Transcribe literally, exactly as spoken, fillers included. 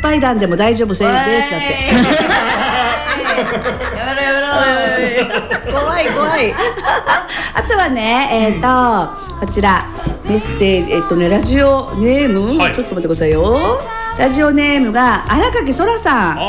パイ弾でも大丈夫せですだってやめろやめろ怖い怖いあとはねえっ、ー、とこちらメッセージえっ、ー、とねラジオネーム、はい、ちょっと待ってくださいよ。ラジオネームが荒垣そらさん